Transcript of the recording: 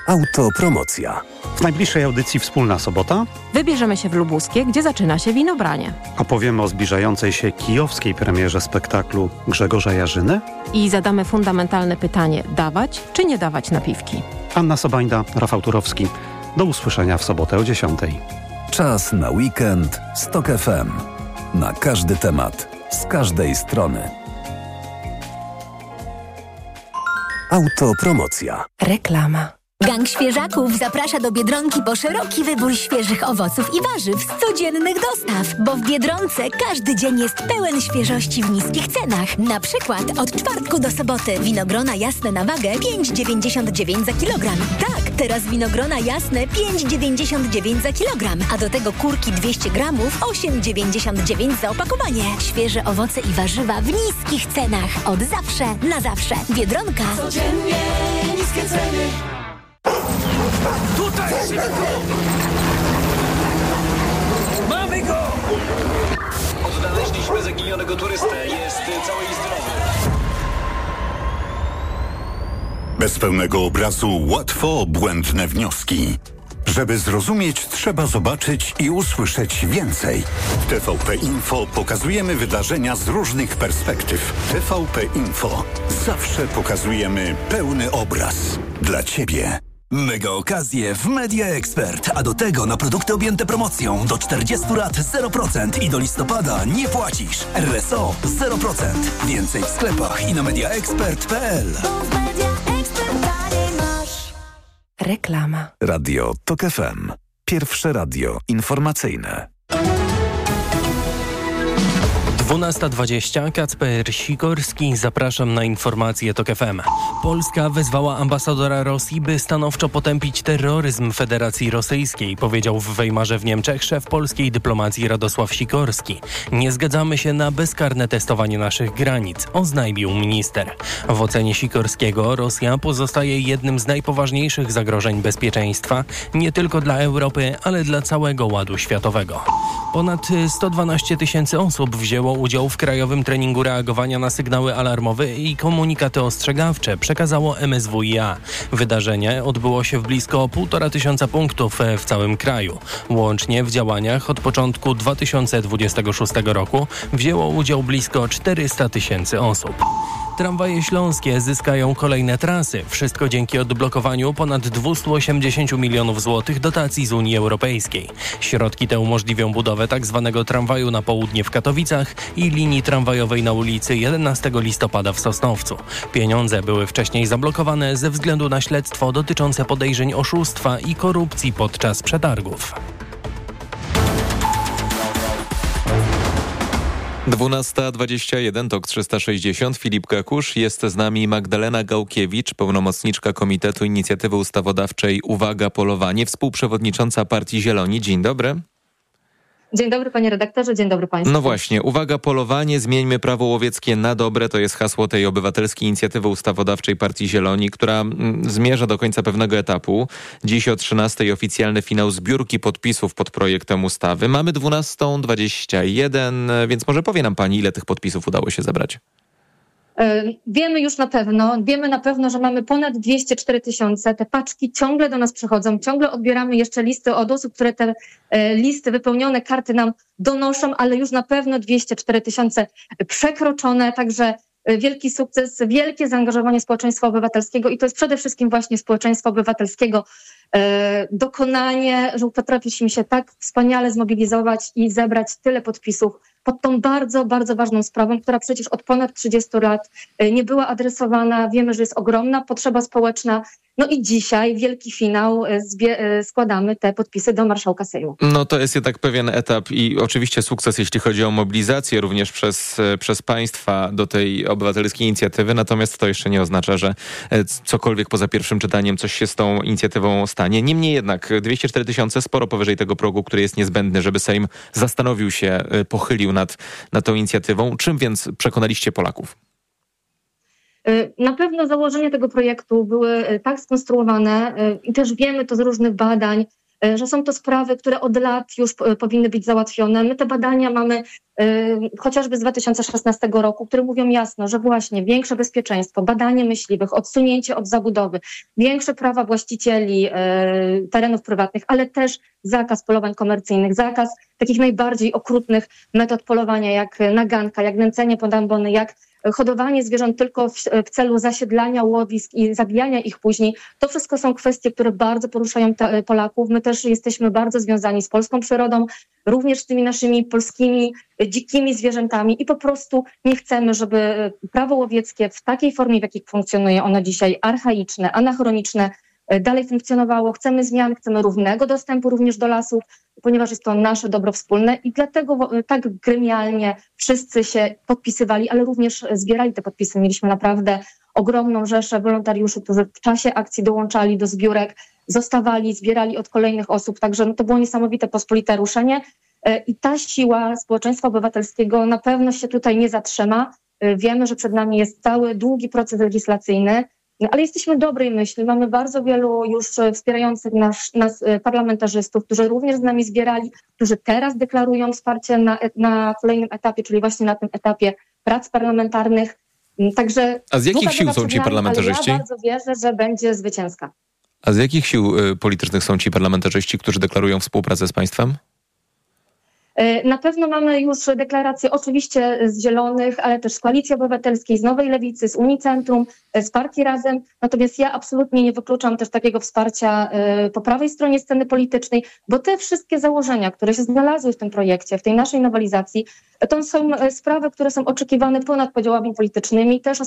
Autopromocja. W najbliższej audycji Wspólna Sobota wybierzemy się w Lubuskie, gdzie zaczyna się winobranie. opowiemy o zbliżającej się kijowskiej premierze spektaklu Grzegorza Jarzyny. I zadamy fundamentalne pytanie: dawać czy nie dawać napiwki? Anna Sobańda, Rafał Turowski. Do usłyszenia w sobotę o 10. Czas na weekend z TOK FM. Na każdy temat, z każdej strony. Autopromocja. Reklama. Gang Świeżaków zaprasza do Biedronki po szeroki wybór świeżych owoców i warzyw z codziennych dostaw, bo w Biedronce każdy dzień jest pełen świeżości w niskich cenach. Na przykład od czwartku do soboty winogrona jasne na wagę 5,99 za kilogram. Tak, teraz winogrona jasne 5,99 za kilogram, a do tego kurki 200 gramów 8,99 za opakowanie. Świeże owoce i warzywa w niskich cenach. Od zawsze na zawsze. Biedronka. Codziennie niskie ceny. Tutaj szybko! Mamy go! Odnaleźliśmy zaginionego turystę. Jest cały i zdrowy. Bez pełnego obrazu łatwo błędne wnioski. Żeby zrozumieć, trzeba zobaczyć i usłyszeć więcej. W TVP Info pokazujemy wydarzenia z różnych perspektyw. TVP Info. Zawsze pokazujemy pełny obraz. Dla Ciebie. Mega okazje w Media Expert, a do tego na produkty objęte promocją do 40 lat 0% i do listopada nie płacisz. RSO 0%. Więcej w sklepach i na mediaexpert.pl. Reklama. Radio TOK FM. Pierwsze radio informacyjne. 12:20. Kacper Sikorski. Zapraszam na informacje TOK FM. Polska wezwała ambasadora Rosji, by stanowczo potępić terroryzm Federacji Rosyjskiej, powiedział w Weimarze w Niemczech szef polskiej dyplomacji Radosław Sikorski. Nie zgadzamy się na bezkarne testowanie naszych granic, oznajmił minister. W ocenie Sikorskiego Rosja pozostaje jednym z najpoważniejszych zagrożeń bezpieczeństwa, nie tylko dla Europy, ale dla całego ładu światowego. Ponad 112 000 osób wzięło udział w krajowym treningu reagowania na sygnały alarmowe i komunikaty ostrzegawcze, przekazało MSWiA. Wydarzenie odbyło się w blisko 1500 punktów w całym kraju. Łącznie w działaniach od początku 2026 roku wzięło udział blisko 400 000 osób. Tramwaje śląskie zyskają kolejne trasy. Wszystko dzięki odblokowaniu ponad 280 milionów złotych dotacji z Unii Europejskiej. Środki te umożliwią budowę tzw. tramwaju na południe w Katowicach i linii tramwajowej na ulicy 11 listopada w Sosnowcu. Pieniądze były wcześniej zablokowane ze względu na śledztwo dotyczące podejrzeń oszustwa i korupcji podczas przetargów. 12:21, TOK 360. Filip Kakusz. Jest z nami Magdalena Gałkiewicz, pełnomocniczka Komitetu Inicjatywy Ustawodawczej Uwaga Polowanie, współprzewodnicząca Partii Zieloni. Dzień dobry. Dzień dobry panie redaktorze, dzień dobry państwu. No właśnie, uwaga, polowanie, zmieńmy prawo łowieckie na dobre, to jest hasło tej obywatelskiej inicjatywy ustawodawczej Partii Zieloni, która zmierza do końca pewnego etapu. Dziś o 13:00 oficjalny finał zbiórki podpisów pod projektem ustawy. Mamy 12:21, więc może powie nam pani, ile tych podpisów udało się zebrać? Wiemy na pewno, że mamy ponad 204 000. Te paczki ciągle do nas przychodzą, ciągle odbieramy jeszcze listy od osób, które te listy, wypełnione karty nam donoszą, ale już na pewno 204 000 przekroczone, także wielki sukces, wielkie zaangażowanie społeczeństwa obywatelskiego i to jest przede wszystkim właśnie społeczeństwa obywatelskiego dokonanie, że potrafiliśmy się tak wspaniale zmobilizować i zebrać tyle podpisów pod tą bardzo, bardzo ważną sprawą, która przecież od ponad 30 lat nie była adresowana. Wiemy, że jest ogromna potrzeba społeczna. No i dzisiaj wielki finał, składamy te podpisy do marszałka Sejmu. No to jest jednak pewien etap i oczywiście sukces, jeśli chodzi o mobilizację również przez państwa do tej obywatelskiej inicjatywy, natomiast to jeszcze nie oznacza, że cokolwiek poza pierwszym czytaniem coś się z tą inicjatywą stanie. Niemniej jednak 204 000, sporo powyżej tego progu, który jest niezbędny, żeby Sejm zastanowił się, pochylił nad tą inicjatywą. Czym więc przekonaliście Polaków? Na pewno założenia tego projektu były tak skonstruowane i też wiemy to z różnych badań, że są to sprawy, które od lat już powinny być załatwione. My te badania mamy chociażby z 2016 roku, które mówią jasno, że właśnie większe bezpieczeństwo, badanie myśliwych, odsunięcie od zabudowy, większe prawa właścicieli terenów prywatnych, ale też zakaz polowań komercyjnych, zakaz takich najbardziej okrutnych metod polowania, jak naganka, jak nęcenie pod ambony, jak hodowanie zwierząt tylko w celu zasiedlania łowisk i zabijania ich później. To wszystko są kwestie, które bardzo poruszają Polaków. My też jesteśmy bardzo związani z polską przyrodą, również z tymi naszymi polskimi dzikimi zwierzętami i po prostu nie chcemy, żeby prawo łowieckie w takiej formie, w jakiej funkcjonuje ono dzisiaj, archaiczne, anachroniczne, dalej funkcjonowało. Chcemy zmian, chcemy równego dostępu również do lasów, ponieważ jest to nasze dobro wspólne i dlatego tak gremialnie wszyscy się podpisywali, ale również zbierali te podpisy. Mieliśmy naprawdę ogromną rzeszę wolontariuszy, którzy w czasie akcji dołączali do zbiórek, zostawali, zbierali od kolejnych osób, także to było niesamowite, pospolite ruszenie i ta siła społeczeństwa obywatelskiego na pewno się tutaj nie zatrzyma. Wiemy, że przed nami jest cały długi proces legislacyjny, ale jesteśmy dobrej myśli. Mamy bardzo wielu już wspierających nas parlamentarzystów, którzy również z nami zbierali, którzy teraz deklarują wsparcie na kolejnym etapie, czyli właśnie na tym etapie prac parlamentarnych. Także a z jakich sił są ci parlamentarzyści? Ja bardzo wierzę, że będzie zwycięska. A z jakich sił politycznych są ci parlamentarzyści, którzy deklarują współpracę z państwem? Na pewno mamy już deklaracje oczywiście z Zielonych, ale też z Koalicji Obywatelskiej, z Nowej Lewicy, z Unicentrum, z Partii Razem. Natomiast ja absolutnie nie wykluczam też takiego wsparcia po prawej stronie sceny politycznej, bo te wszystkie założenia, które się znalazły w tym projekcie, w tej naszej nowelizacji, to są sprawy, które są oczekiwane ponad podziałami politycznymi. Też